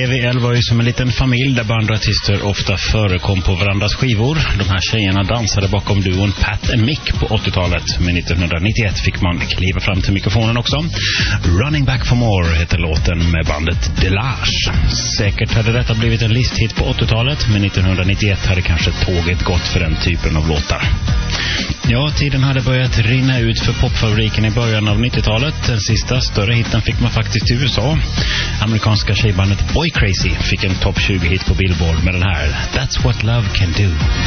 GVL var ju som en liten familj där bandartister ofta förekom på varandras skivor. De här tjejerna dansade bakom duon Pat and Mick på 80-talet, men 1991 fick man kliva fram till mikrofonen också. Running Back for More heter låten med bandet Delage. Säkert hade detta blivit en listhit på 80-talet, men 1991 hade kanske tåget gått för den typen av låtar. Ja, tiden hade börjat rinna ut för popfabriken i början av 90-talet. Den sista större hitten fick man faktiskt i USA. Amerikanska tjejbandet Boy Crazy fick en topp 20-hit på Billboard med den här That's What Love Can Do.